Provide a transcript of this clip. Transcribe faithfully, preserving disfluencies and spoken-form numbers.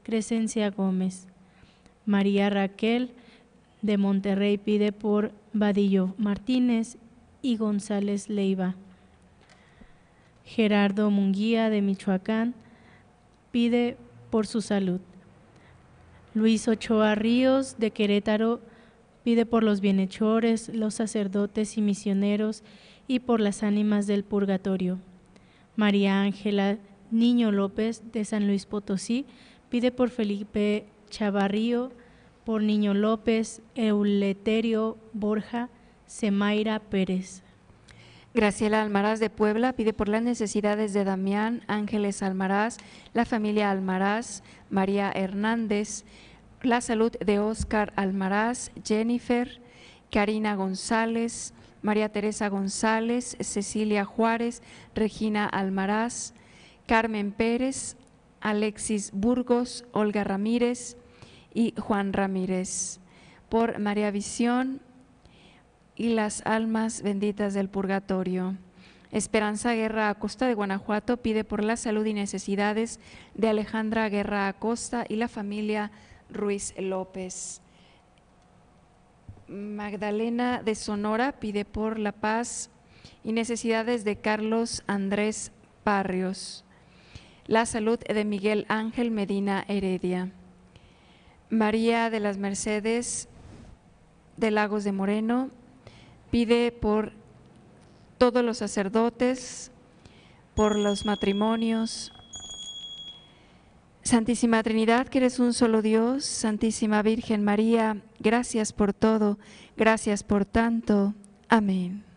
Crescencia Gómez. María Raquel de Monterrey pide por Vadillo Martínez y González Leiva. Gerardo Munguía de Michoacán pide por su salud. Luis Ochoa Ríos de Querétaro pide por los bienhechores, los sacerdotes y misioneros y por las ánimas del purgatorio. María Ángela Niño López de San Luis Potosí pide por Felipe Chavarrío, por Niño López, Euleterio Borja, Semaira Pérez. Graciela Almaraz de Puebla pide por las necesidades de Damián Ángeles Almaraz, la familia Almaraz, María Hernández, la salud de Óscar Almaraz, Jennifer, Karina González, María Teresa González, Cecilia Juárez, Regina Almaraz, Carmen Pérez, Alexis Burgos, Olga Ramírez y Juan Ramírez. Por María Visión y las almas benditas del purgatorio. Esperanza Guerra Acosta de Guanajuato pide por la salud y necesidades de Alejandra Guerra Acosta y la familia Ruiz López. Magdalena de Sonora pide por la paz y necesidades de Carlos Andrés Barrios, la salud de Miguel Ángel Medina Heredia. María de las Mercedes de Lagos de Moreno pide por todos los sacerdotes, por los matrimonios. Santísima Trinidad, que eres un solo Dios, Santísima Virgen María, gracias por todo, gracias por tanto. Amén.